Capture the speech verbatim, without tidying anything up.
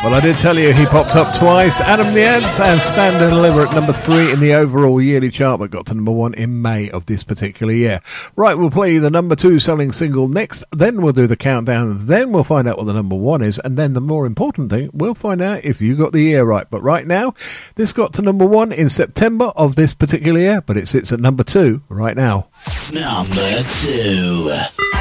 Well, I did tell you he popped up twice. Adam Niance and Stand and Deliver at number three in the overall yearly chart, but got to number one in May of this particular year. Right, we'll play the number two selling single next, then we'll do the countdown, then we'll find out what the number one is, and then the more important thing, we'll find out if you got the year right. But right now, this got to number one in September of this particular year, but it sits at number two right now. Number two.